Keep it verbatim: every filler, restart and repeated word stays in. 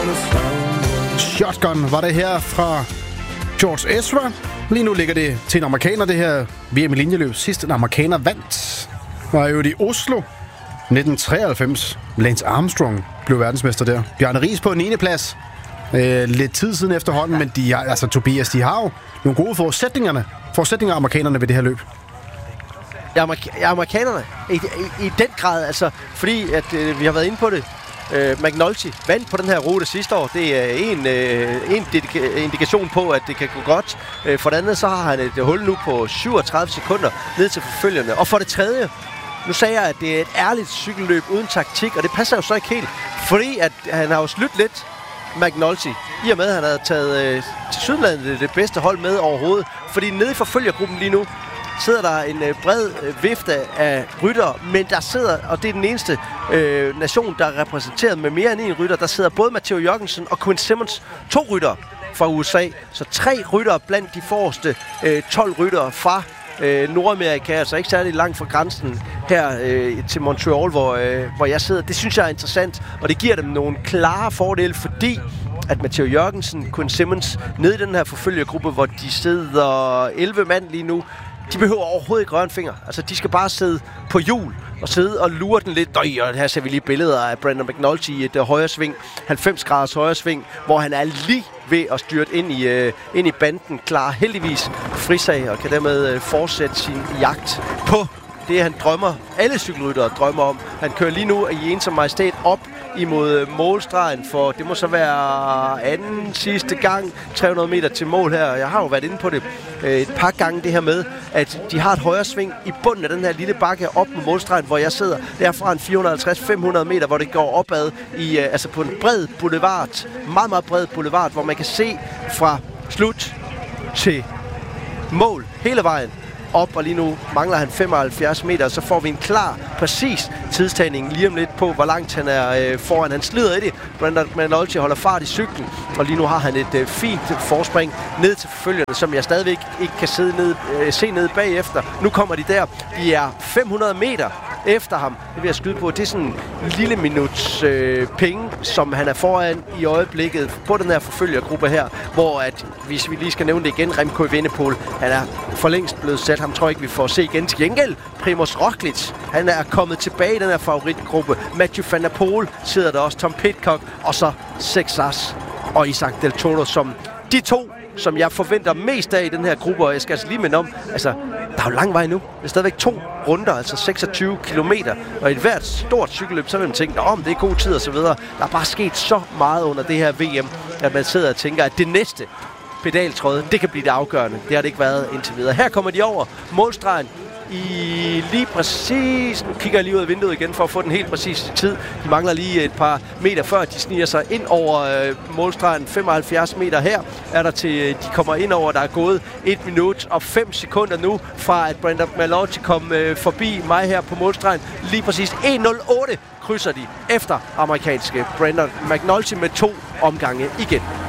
Shotgun var det her fra George Ezra. Lige nu ligger det til en amerikaner, det her V M i linjeløb. Sidst en amerikaner vandt var jo i Oslo nitten treoghalvfems. Lance Armstrong blev verdensmester der. Bjarne Riis på en niende plads. Øh, lidt tid siden efterhånden, men de har, altså Tobias, de har jo nogle gode forudsætningerne. Forudsætninger af amerikanerne ved det her løb. Ja, amerik- ja amerikanerne i, i, i den grad, altså, fordi at øh, vi har været inde på det. Øh, McNulty vandt på den her rute sidste år. Det er en, øh, en dedika- indikation på, at det kan gå godt. Øh, for det andet, så har han et hul nu på syvogtredive sekunder ned til forfølgerne. Og for det tredje, nu sagde jeg, at det er et ærligt cykelløb uden taktik, og det passer jo så ikke helt, fordi at han har jo slydt lidt McNulty, i og med, at han havde taget øh, til Sydlandet det bedste hold med overhovedet. Fordi nede i forfølgergruppen lige nu, sidder der en øh, bred øh, vifte af ryttere, men der sidder, og det er den eneste øh, nation, der er repræsenteret med mere end en rytter, der sidder både Matteo Jørgensen og Quinn Simmons, to ryttere fra U S A. Så tre ryttere blandt de forreste øh, tolv ryttere fra øh, Nordamerika, altså ikke særlig langt fra grænsen her øh, til Montreal, hvor, øh, hvor jeg sidder. Det synes jeg er interessant, og det giver dem nogle klare fordele, fordi at Matteo Jørgensen, Quinn Simmons, nede i den her forfølgergruppe, hvor de sidder elleve mand lige nu, de behøver overhovedet ikke røre en finger. Altså, de skal bare sidde på hjul og sidde og lure den lidt. Døj, og her ser vi lige billeder af Brandon McNulty i et uh, højre sving, halvfems graders højre sving, hvor han er lige ved at styrte ind i, uh, ind i banden, klar heldigvis frisag og kan dermed uh, fortsætte sin jagt på det, han drømmer, alle cykelryttere drømmer om. Han kører lige nu i ensom majestæt op imod målstregen, for det må så være anden sidste gang, tre hundrede meter til mål her. Jeg har jo været inde på det øh, et par gange, det her med, at de har et højre sving i bunden af den her lille bakke op mod målstregen, hvor jeg sidder. Det er fra en fire hundrede og halvtreds til fem hundrede meter, hvor det går opad i, øh, altså på en bred boulevard, meget, meget bred boulevard, hvor man kan se fra slut til mål hele vejen op, og lige nu mangler han femoghalvfjerds meter, så får vi en klar, præcis tidstagning lige om lidt på, hvor langt han er øh, foran. Han slider i det. Brandon McNulty holder fart i cyklen, og lige nu har han et øh, fint forspring ned til forfølgerne, som jeg stadigvæk ikke kan sidde ned, øh, se ned bagefter. Nu kommer de der. De er fem hundrede meter efter ham. Det vil jeg skyde på. Det er sådan en lille minuts øh, penge, som han er foran i øjeblikket på den her forfølgergruppe her, hvor at, hvis vi lige skal nævne det igen, Remco Evenepoel, han er for længst blevet sat. Ham tror jeg ikke, vi får se igen. Til gengæld, Primož Roglič, han er kommet tilbage i den her favoritgruppe. Matthew van der Poel sidder der også, Tom Pidcock, og så Sexas og Isaac Del Toro, som de to, som jeg forventer mest af i den her gruppe, og jeg skal altså lige minde om, altså, der er jo lang vej nu. Det er stadigvæk to runder, altså seksogtyve kilometer, og i et hvert stort cykelløb, så vil man tænke, om det er god tid og så videre. Der er bare sket så meget under det her V M, at man sidder og tænker, at det næste pedaltråd, det kan blive det afgørende. Det har det ikke været indtil videre. Her kommer de over målstregen i lige præcis... Nu kigger jeg lige ud af vinduet igen for at få den helt præcise tid. De mangler lige et par meter før de sniger sig ind over øh, målstregen. femoghalvfjerds meter her er der til, de kommer ind over. Der er gået et minut og fem sekunder nu fra at Brandon McNulty kom øh, forbi mig her på målstregen. Lige præcis en nul otte krydser de efter amerikanske Brandon McNulty med to omgange igen.